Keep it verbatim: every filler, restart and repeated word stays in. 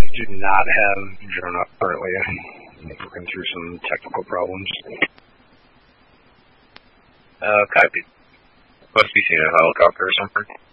do not have drone up currently. I'm working through some technical problems. Uh, copy. Must be seeing a helicopter or something.